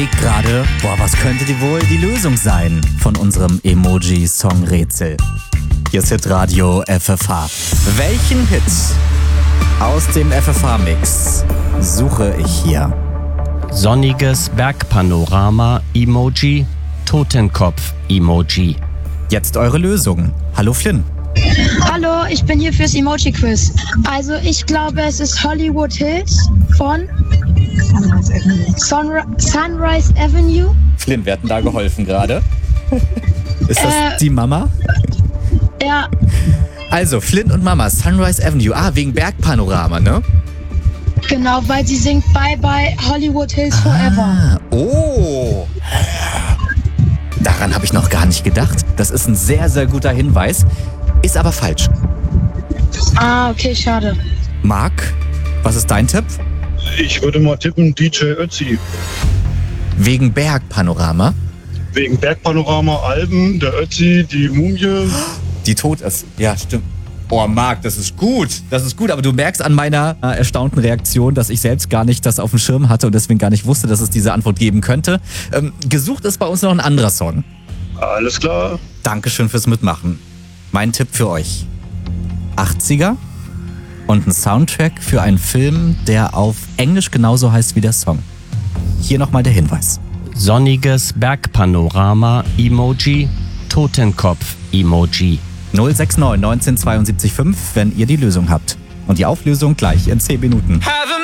überlegt gerade, was könnte wohl die Lösung sein von unserem Emoji-Song-Rätsel? Hier ist Hitradio FFH. Welchen Hit aus dem FFH-Mix suche ich hier? Sonniges Bergpanorama-Emoji, Totenkopf-Emoji. Jetzt eure Lösung. Hallo Flynn. Hallo, ich bin hier fürs Emoji-Quiz. Also ich glaube, es ist Hollywood Hills von Sunrise Avenue. Flynn, wir hatten da geholfen gerade. Ist das die Mama? Ja. Also, Flynn und Mama, Sunrise Avenue. Wegen Bergpanorama, ne? Genau, weil sie singt Bye Bye Hollywood Hills Forever. Oh. Daran habe ich noch gar nicht gedacht. Das ist ein sehr, sehr guter Hinweis. Ist aber falsch. Okay, schade. Marc, was ist dein Tipp? Ich würde mal tippen DJ Ötzi. Wegen Bergpanorama? Wegen Bergpanorama, Alben, der Ötzi, die Mumie. Die tot ist. Ja, stimmt. Oh, Marc, das ist gut. Das ist gut, aber du merkst an meiner erstaunten Reaktion, dass ich selbst gar nicht das auf dem Schirm hatte und deswegen gar nicht wusste, dass es diese Antwort geben könnte. Gesucht ist bei uns noch ein anderer Song. Alles klar. Dankeschön fürs Mitmachen. Mein Tipp für euch. 80er und ein Soundtrack für einen Film, der auf Englisch genauso heißt wie der Song. Hier nochmal der Hinweis. Sonniges Bergpanorama-Emoji, Totenkopf-Emoji. 069 1972 5, wenn ihr die Lösung habt. Und die Auflösung gleich in 10 Minuten. Have a